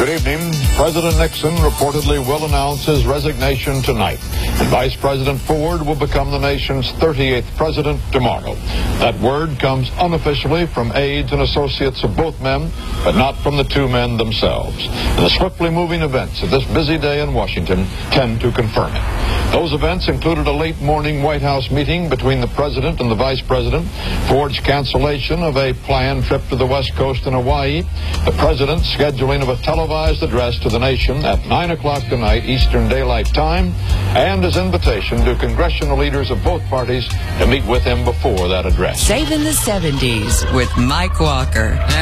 Good evening. President Nixon reportedly will announce his resignation tonight, and Vice President Ford will become the nation's 38th president tomorrow. That word comes unofficially from aides and associates of both men, but not from the two men themselves. And the swiftly moving events of this busy day in Washington tend to confirm it. Those events included a late morning White House meeting between the president and the vice president, Ford's cancellation of a planned trip to the West Coast and Hawaii, the president's scheduling of a televised address to the nation at 9 o'clock tonight Eastern Daylight Time, and his invitation to congressional leaders of both parties to meet with him before that address. Saving the 70s with Mike Walker.